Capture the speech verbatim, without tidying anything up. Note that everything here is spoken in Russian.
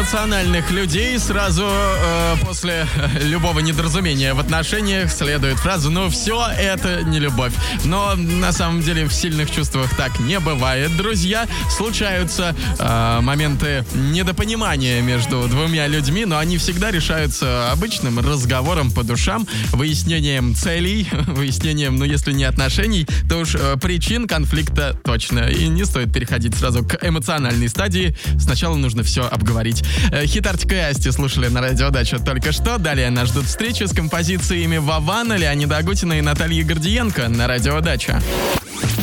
эмоциональных людей сразу э, после любого недоразумения в отношениях следует фраза: ну все, это не любовь. Но на самом деле в сильных чувствах так не бывает, друзья. Случаются э, моменты недопонимания между двумя людьми, но они всегда решаются обычным разговором по душам, выяснением целей, выяснением, ну если не отношений, то уж э, причин конфликта точно. И не стоит переходить сразу к эмоциональной стадии. Сначала нужно все обговорить. Э, хит Артика и Асти слушали на радиодаче только что. Далее нас ждут встречи с композициями Вавана, Леонида Агутина и Натальи Гордиенко на радиодаче.